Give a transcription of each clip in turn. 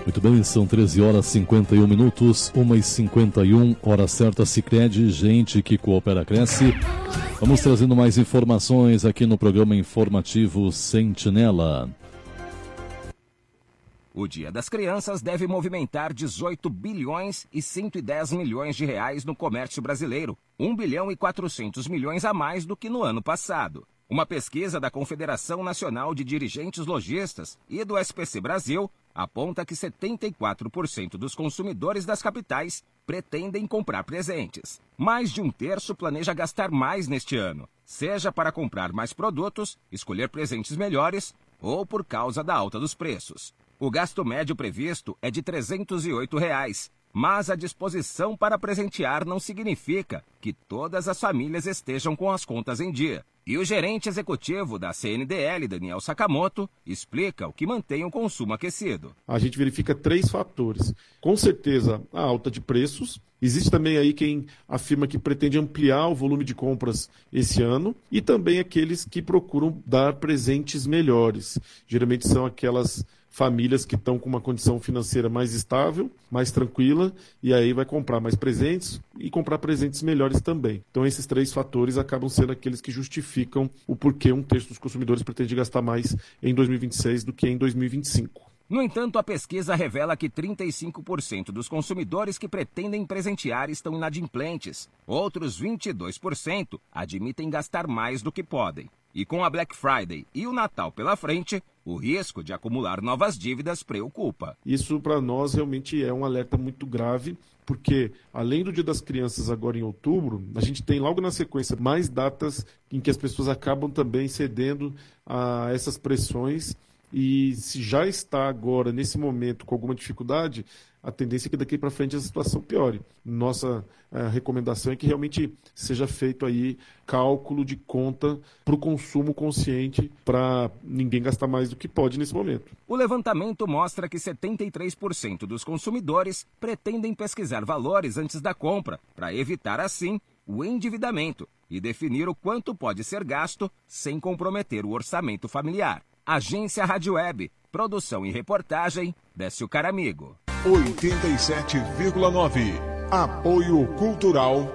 Muito bem, são 13 horas 51 minutos, 1h51, hora certa. Sicredi, gente que coopera, cresce. Vamos trazendo mais informações aqui no programa informativo Sentinela. O Dia das Crianças deve movimentar 18 bilhões e 110 milhões de reais no comércio brasileiro, 1 bilhão e 400 milhões a mais do que no ano passado. Uma pesquisa da Confederação Nacional de Dirigentes Lojistas e do SPC Brasil aponta que 74% dos consumidores das capitais pretendem comprar presentes. Mais de um terço planeja gastar mais neste ano, seja para comprar mais produtos, escolher presentes melhores ou por causa da alta dos preços. O gasto médio previsto é de R$ 308, mas a disposição para presentear não significa que todas as famílias estejam com as contas em dia. E o gerente executivo da CNDL, Daniel Sakamoto, explica o que mantém o consumo aquecido. A gente verifica 3 fatores. Com certeza, a alta de preços. Existe também aí quem afirma que pretende ampliar o volume de compras esse ano. E também aqueles que procuram dar presentes melhores. Geralmente são aquelas famílias que estão com uma condição financeira mais estável, mais tranquila, e aí vai comprar mais presentes e comprar presentes melhores também. Então esses 3 fatores acabam sendo aqueles que justificam o porquê um terço dos consumidores pretende gastar mais em 2026 do que em 2025. No entanto, a pesquisa revela que 35% dos consumidores que pretendem presentear estão inadimplentes. Outros 22% admitem gastar mais do que podem. E com a Black Friday e o Natal pela frente, o risco de acumular novas dívidas preocupa. Isso para nós realmente é um alerta muito grave, porque além do Dia das Crianças agora em outubro, a gente tem logo na sequência mais datas em que as pessoas acabam também cedendo a essas pressões. E se já está agora, nesse momento, com alguma dificuldade, a tendência é que daqui para frente a situação piore. Nossa recomendação é que realmente seja feito aí cálculo de conta para o consumo consciente, para ninguém gastar mais do que pode nesse momento. O levantamento mostra que 73% dos consumidores pretendem pesquisar valores antes da compra, para evitar, assim, o endividamento e definir o quanto pode ser gasto sem comprometer o orçamento familiar. Agência Rádio Web, produção e reportagem, Décio Caramigo. 87,9. Apoio Cultural.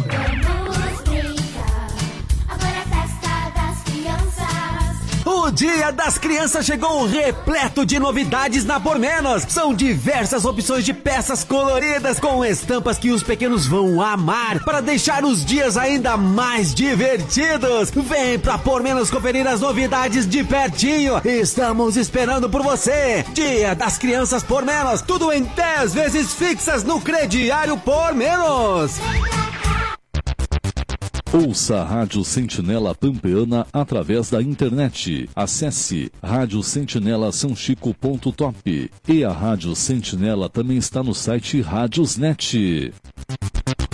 O Dia das Crianças chegou repleto de novidades na Por Menos. São diversas opções de peças coloridas com estampas que os pequenos vão amar para deixar os dias ainda mais divertidos. Vem pra Por Menos conferir as novidades de pertinho. Estamos esperando por você. Dia das Crianças Por Menos. Tudo em 10 vezes fixas no crediário Por Menos. Ouça a Rádio Sentinela Pampeana através da internet. Acesse radiosentinelasaochico.top. E a Rádio Sentinela também está no site Radiosnet.